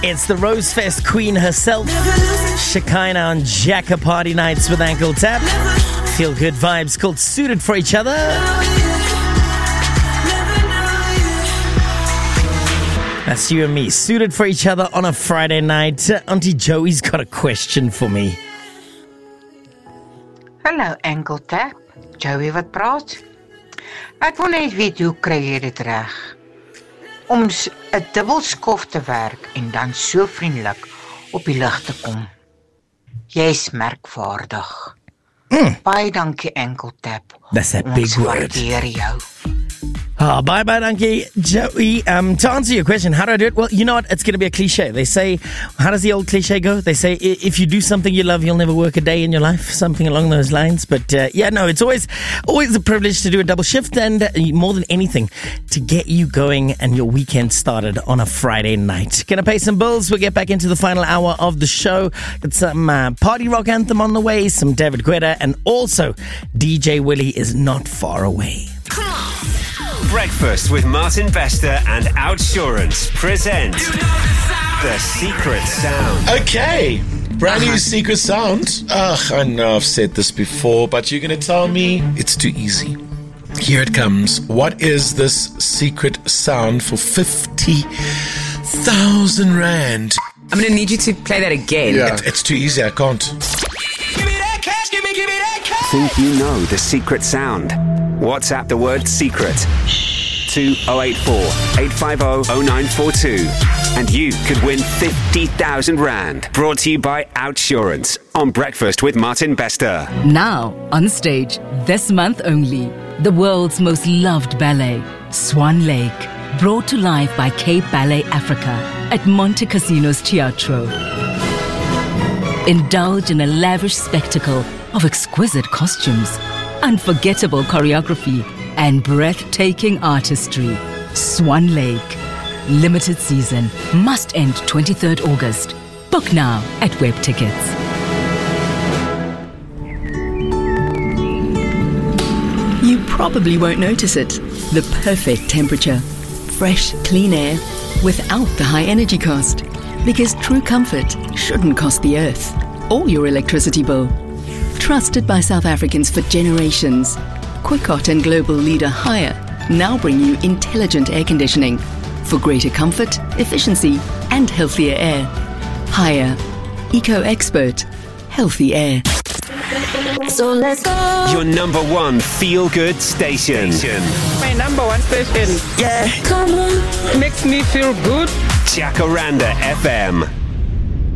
It's the Rosefest queen herself, Shekinah on Jacka Party Nights with Ankle Tap. Feel good vibes called Suited for Each Other. That's you and me, suited for each other on a Friday night. Auntie Joey's got a question for me. Hallo Ankle Tap, Joey wat praat. Ek wil net weet hoe kry jy dit reg om 'n dubbelskof te werk en dan so vriendelik op die lig te kom. Jy's merkwaardig. Baie dankie Ankle Tap. That's a big word. Ons waardeer jou. Bye, Donkey. Joey, to answer your question, how do I do it? Well, you know what? It's going to be a cliche. They say, how does the old cliche go? They say, if you do something you love, you'll never work a day in your life. Something along those lines. But it's always a privilege to do a double shift, and more than anything, to get you going and your weekend started on a Friday night. Gonna pay some bills. We'll get back into the final hour of the show. Got some party rock anthem on the way, some David Guetta, and also DJ Willie is not far away. Breakfast with Martin Bester and Outsurance present The Secret Sound. Okay, brand new secret sound. I know I've said this before, but you're going to tell me it's too easy. Here it comes. What is this secret sound for 50,000 Rand? I'm going to need you to play that again. Yeah, it's too easy. I can't. Give me that cash, give me that cash. Think you know the secret sound? WhatsApp the word secret to 084 850 0942 and you could win 50,000 Rand. Brought to you by Outsurance on Breakfast with Martin Bester. Now on stage this month only, the world's most loved ballet, Swan Lake, brought to life by Cape Ballet Africa at Monte Casino's Teatro. Indulge in a lavish spectacle of exquisite costumes, unforgettable choreography, and breathtaking artistry. Swan Lake. Limited season. Must end 23rd August. Book now at Web Tickets. You probably won't notice it. The perfect temperature. Fresh, clean air without the high energy cost. Because true comfort shouldn't cost the earth or your electricity bill. Trusted by South Africans for generations, Quickot and global leader Haier now bring you intelligent air conditioning for greater comfort, efficiency and healthier air. Haier, eco-expert, healthy air. So let's go. Your number one feel-good station. My number one station. Yeah. Come on. Makes me feel good. Jacaranda FM.